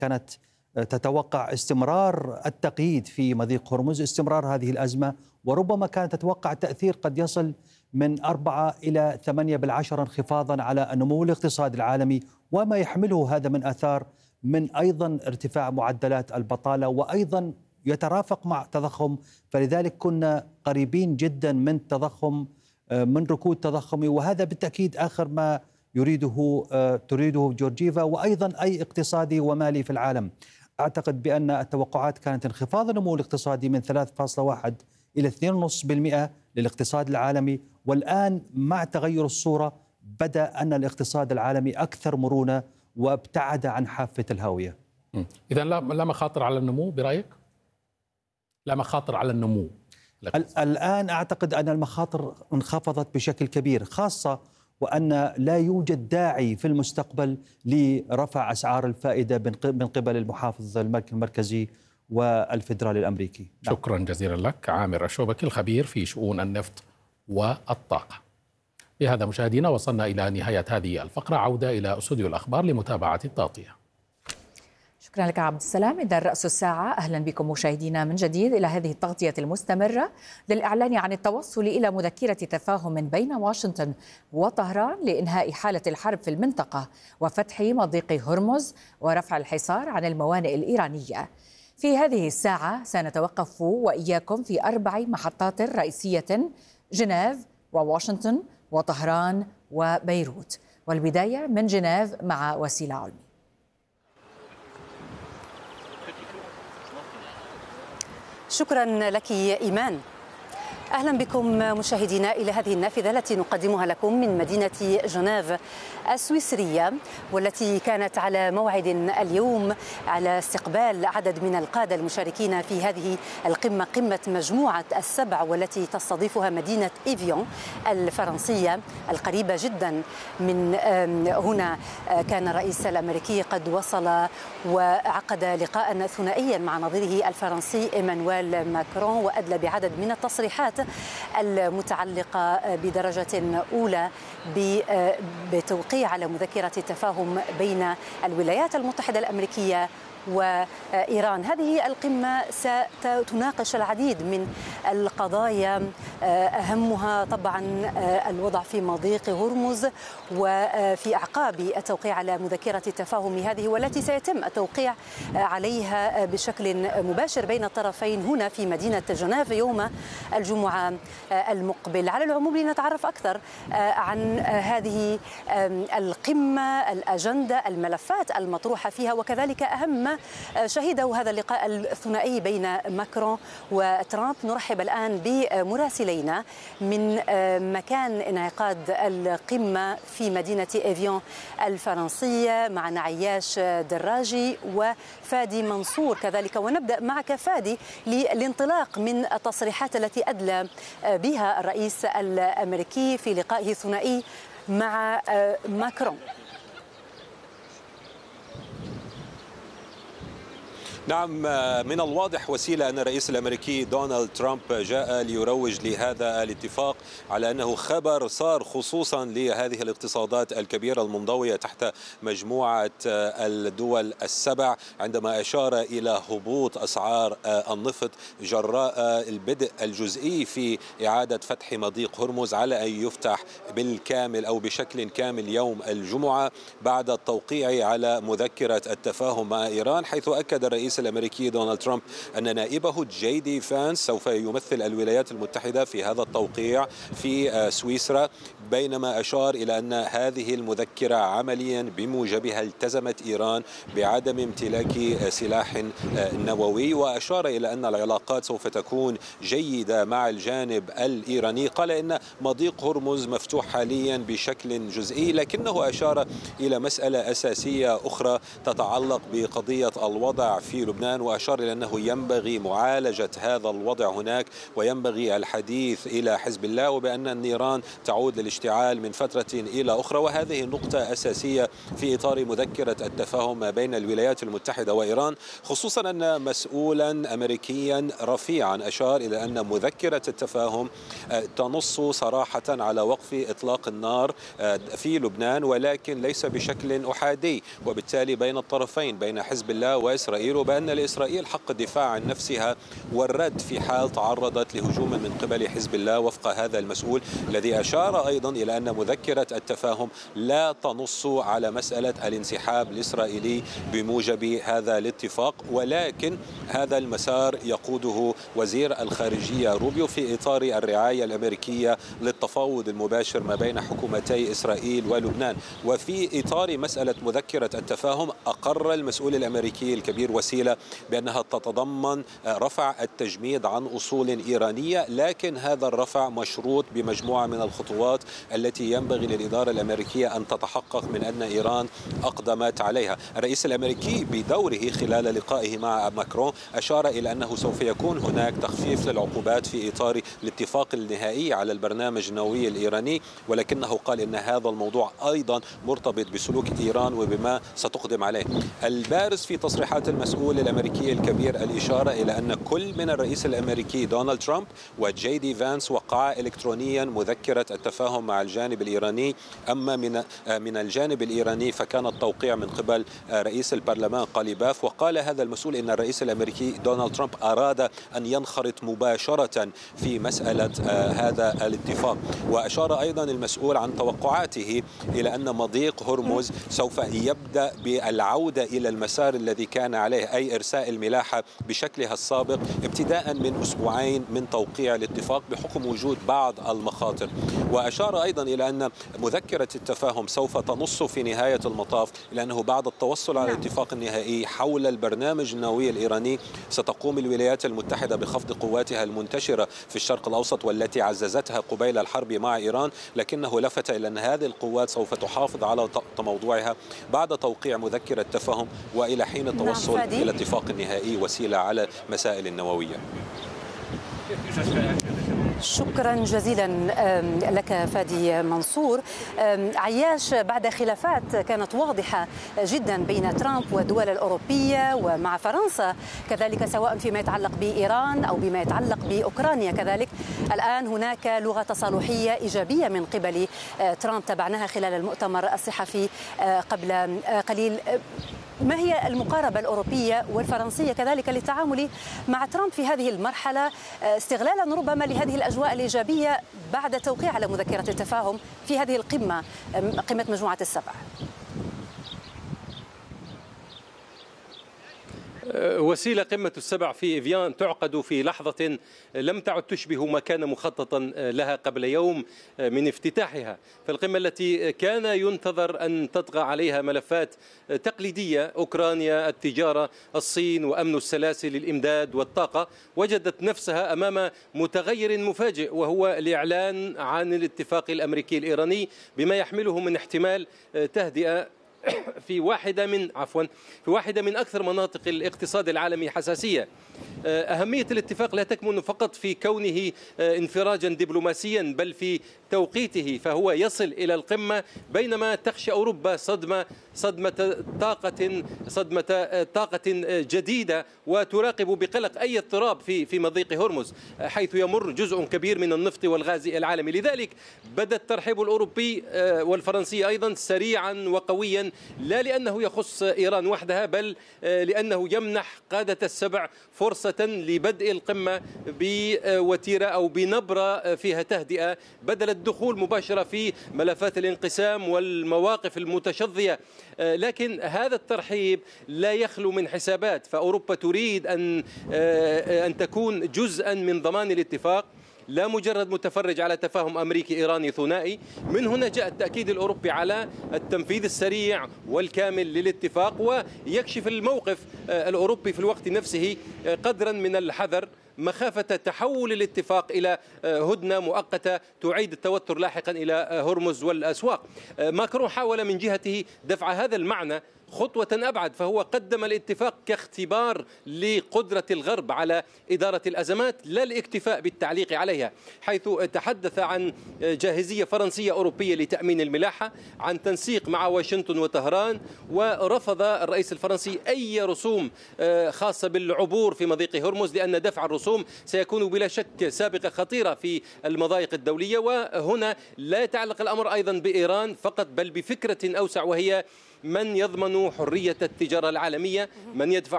كانت تتوقع استمرار التقييد في مضيق هرمز، استمرار هذه الأزمة، وربما كانت تتوقع تأثير قد يصل من 4 إلى 8 انخفاضا على النمو الاقتصادي العالمي، وما يحمله هذا من آثار من أيضا ارتفاع معدلات البطالة، وأيضا يترافق مع تضخم. فلذلك كنا قريبين جدا من تضخم، من ركود تضخمي، وهذا بالتأكيد آخر ما تريده جورجيفا وأيضا أي اقتصادي ومالي في العالم. أعتقد بأن التوقعات كانت انخفاض النمو الاقتصادي من 3.1 إلى 2.5% للاقتصاد العالمي، والآن مع تغير الصورة بدأ أن الاقتصاد العالمي أكثر مرونة وابتعد عن حافة الهاوية. إذن لا مخاطر على النمو برأيك؟ لا مخاطر على النمو الآن أعتقد أن المخاطر انخفضت بشكل كبير، خاصة وأن لا يوجد داعي في المستقبل لرفع أسعار الفائدة من قبل المحافظ المركزي والفيدرالي الأمريكي. شكرا جزيلا لك عامر الشوبكي الخبير في شؤون النفط والطاقة. بهذا مشاهدينا وصلنا إلى نهاية هذه الفقرة. عودة إلى استوديو الأخبار لمتابعة التغطية. شكرا لك عبد السلام. إذا رأس الساعة، أهلا بكم مشاهدينا من جديد إلى هذه التغطية المستمرة للإعلان عن التوصل إلى مذكرة تفاهم بين واشنطن وطهران لإنهاء حالة الحرب في المنطقة وفتح مضيق هرمز ورفع الحصار عن الموانئ الإيرانية. في هذه الساعة سنتوقف وإياكم في 4 محطات رئيسية: جنيف وواشنطن وطهران وبيروت. والبداية من جنيف مع وسيلة علمي. شكرا لك إيمان. أهلا بكم مشاهدينا إلى هذه النافذة التي نقدمها لكم من مدينة جنيف السويسرية، والتي كانت على موعد اليوم على استقبال عدد من القادة المشاركين في هذه القمة، قمة مجموعة ال7، والتي تستضيفها مدينة إيفيون الفرنسية القريبة جدا من هنا. كان الرئيس الأمريكي قد وصل وعقد لقاء ثنائيا مع نظيره الفرنسي إيمانويل ماكرون، وأدلى بعدد من التصريحات المتعلقة بدرجة أولى بتوقيع على مذكرة تفاهم بين الولايات المتحدة الأمريكية وإيران. هذه القمة ستناقش العديد من القضايا، أهمها طبعا الوضع في مضيق هرمز، وفي أعقاب التوقيع على مذكرة التفاهم هذه، والتي سيتم التوقيع عليها بشكل مباشر بين الطرفين هنا في مدينة جنيف يوم الجمعة المقبل. على العموم لنتعرف أكثر عن هذه القمة، الأجندة، الملفات المطروحة فيها، وكذلك أهم شهدوا هذا اللقاء الثنائي بين ماكرون وترامب. نرحب الآن بمراسلينا من مكان انعقاد القمة في مدينة إيفيون الفرنسية، معنا عياش دراجي وفادي منصور كذلك. ونبدأ معك فادي للانطلاق من التصريحات التي أدلى بها الرئيس الأمريكي في لقائه الثنائي مع ماكرون. نعم، من الواضح وسيلة أن الرئيس الأمريكي دونالد ترامب جاء ليروج لهذا الاتفاق على أنه خبر صار خصوصا لهذه الاقتصادات الكبيرة المنضوية تحت مجموعة الدول ال7، عندما أشار إلى هبوط أسعار النفط جراء البدء الجزئي في إعادة فتح مضيق هرمز على أن يفتح بالكامل أو بشكل كامل يوم الجمعة بعد التوقيع على مذكرة التفاهم مع إيران، حيث أكد الرئيس الأمريكي دونالد ترامب أن نائبه جي دي فانس سوف يمثل الولايات المتحدة في هذا التوقيع في سويسرا، بينما أشار إلى أن هذه المذكرة عمليا بموجبها التزمت إيران بعدم امتلاك سلاح نووي، وأشار إلى أن العلاقات سوف تكون جيدة مع الجانب الإيراني. قال إن مضيق هرمز مفتوح حاليا بشكل جزئي، لكنه أشار إلى مسألة أساسية أخرى تتعلق بقضية الوضع في في لبنان، وأشار إلى أنه ينبغي معالجة هذا الوضع هناك وينبغي الحديث إلى حزب الله، وبأن النيران تعود للاشتعال من فترة إلى أخرى. وهذه نقطة أساسية في إطار مذكرة التفاهم ما بين الولايات المتحدة وإيران، خصوصا أن مسؤولا أمريكيا رفيعا أشار إلى أن مذكرة التفاهم تنص صراحة على وقف إطلاق النار في لبنان، ولكن ليس بشكل أحادي، وبالتالي بين الطرفين بين حزب الله وإسرائيل، وبأن لإسرائيل حق الدفاع عن نفسها والرد في حال تعرضت لهجوم من قبل حزب الله وفق هذا المسؤول، الذي أشار أيضا إلى أن مذكرة التفاهم لا تنص على مسألة الانسحاب الإسرائيلي بموجب هذا الاتفاق، ولكن هذا المسار يقوده وزير الخارجية روبيو في إطار الرعاية الأمريكية للتفاوض المباشر ما بين حكومتي إسرائيل ولبنان. وفي إطار مسألة مذكرة التفاهم أقر المسؤول الأمريكي الكبير وسيلة بأنها تتضمن رفع التجميد عن أصول إيرانية، لكن هذا الرفع مشروط بمجموعة من الخطوات التي ينبغي للإدارة الأمريكية أن تتحقق من أن إيران أقدمت عليها. الرئيس الأمريكي بدوره خلال لقائه مع ماكرون أشار إلى أنه سوف يكون هناك تخفيف للعقوبات في إطار الاتفاق النهائي على البرنامج النووي الإيراني، ولكنه قال إن هذا الموضوع أيضا مرتبط بسلوك إيران وبما ستقدم عليه. البارز في تصريحات المسؤول الأمريكي الكبير الإشارة إلى أن كل من الرئيس الأمريكي دونالد ترامب وجي دي فانس وقعا إلكترونيا مذكرة التفاهم مع الجانب الإيراني. أما من الجانب الإيراني فكان التوقيع من قبل رئيس البرلمان قليباف، وقال هذا المسؤول إن الرئيس الأمريكي دونالد ترامب أراد أن ينخرط مباشرة في مسألة هذا الاتفاق. وأشار أيضا المسؤول عن توقعاته إلى أن مضيق هرمز سوف يبدأ بالعودة إلى المسار الذي كان عليه، أي إرساء الملاحة بشكلها السابق ابتداء من أسبوعين من توقيع الاتفاق بحكم وجود بعض المخاطر. وأشار أيضا إلى أن مذكرة التفاهم سوف تنص في نهاية المطاف إلى أنه بعد التوصل على الاتفاق النهائي حول البرنامج النووي الإيراني ستقوم الولايات المتحدة بخفض قواتها المنتشرة في الشرق الأوسط والتي عززتها قبيل الحرب مع إيران، لكنه لفت إلى أن هذه القوات سوف تحافظ على تموضعها بعد توقيع مذكرة التفاهم وإلى حين التوصل إلى اتفاق نهائي وسيلة على مسائل النووية. شكرا جزيلا لك فادي منصور. عياش، بعد خلافات كانت واضحة جدا بين ترامب والدول الأوروبية ومع فرنسا كذلك، سواء فيما يتعلق بإيران أو بما يتعلق بأوكرانيا كذلك، الآن هناك لغة تصالحية إيجابية من قبل ترامب تابعناها خلال المؤتمر الصحفي قبل قليل. ما هي المقاربة الأوروبية والفرنسية كذلك للتعامل مع ترامب في هذه المرحلة، استغلالا ربما لهذه الأجواء الإيجابية بعد توقيع على مذكرة التفاهم في هذه القمة، قمة مجموعة السبع؟ وسيلة قمة السبع في إيفيان تعقد في لحظة لم تعد تشبه ما كان مخططا لها قبل يوم من افتتاحها. فالقمة التي كان ينتظر أن تطغى عليها ملفات تقليدية، أوكرانيا، التجارة، الصين، وأمن السلاسل، الإمداد والطاقة، وجدت نفسها أمام متغير مفاجئ، وهو الإعلان عن الاتفاق الأمريكي الإيراني بما يحمله من احتمال تهدئة في واحدة من أكثر مناطق الاقتصاد العالمي حساسية. أهمية الاتفاق لا تكمن فقط في كونه انفراجا دبلوماسيا، بل في توقيته، فهو يصل إلى القمة بينما تخشى أوروبا صدمة طاقة جديدة، وتراقب بقلق أي اضطراب في مضيق هرمز حيث يمر جزء كبير من النفط والغاز العالمي. لذلك بدا الترحيب الأوروبي والفرنسي أيضا سريعا وقويا، لا لأنه يخص إيران وحدها، بل لأنه يمنح قادة السبع فرصة لبدء القمة بوتيرة أو بنبرة فيها تهدئة، بدل الدخول مباشرة في ملفات الانقسام والمواقف المتشظية. لكن هذا الترحيب لا يخلو من حسابات، فأوروبا تريد أن تكون جزءا من ضمان الاتفاق، لا مجرد متفرج على تفاهم أمريكي إيراني ثنائي. من هنا جاء التأكيد الأوروبي على التنفيذ السريع والكامل للاتفاق، ويكشف الموقف الأوروبي في الوقت نفسه قدرا من الحذر مخافة تحول الاتفاق إلى هدنة مؤقتة تعيد التوتر لاحقا إلى هرمز والأسواق. ماكرون حاول من جهته دفع هذا المعنى، خطوة أبعد، فهو قدم الاتفاق كاختبار لقدرة الغرب على إدارة الأزمات لا الاكتفاء بالتعليق عليها، حيث تحدث عن جاهزية فرنسية أوروبية لتأمين الملاحة، عن تنسيق مع واشنطن وطهران، ورفض الرئيس الفرنسي أي رسوم خاصة بالعبور في مضيق هرمز، لأن دفع الرسوم سيكون بلا شك سابقة خطيرة في المضايق الدولية. وهنا لا يتعلق الأمر أيضا بإيران فقط، بل بفكرة أوسع، وهي من يضمن حرية التجارة العالمية، من يدفع